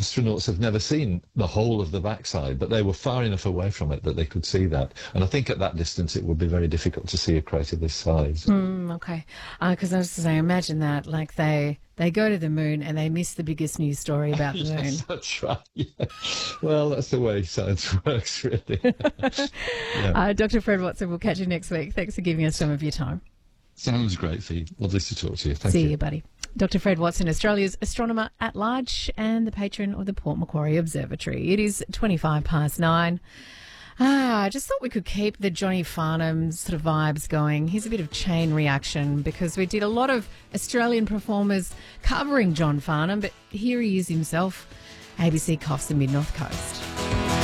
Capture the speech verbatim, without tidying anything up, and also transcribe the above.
astronauts have never seen the whole of the backside, but they were far enough away from it that they could see that. And I think at that distance it would be very difficult to see a crater this size. Mm, okay. Because uh, I was just saying, imagine that, like they they go to the moon and they miss the biggest news story about the moon. Yes, that's right. Yeah. Well, that's the way science works, really. Yeah. uh, Doctor Fred Watson, we'll catch you next week. Thanks for giving us some of your time. Sounds great, Fee. Lovely to talk to you. Thank See you. you, buddy. Doctor Fred Watson, Australia's astronomer at large and the patron of the Port Macquarie Observatory. It is twenty-five past nine. Ah, I just thought we could keep the Johnny Farnham sort of vibes going. Here's a bit of chain reaction because we did a lot of Australian performers covering John Farnham, but here he is himself. A B C coughs the Mid-North Coast.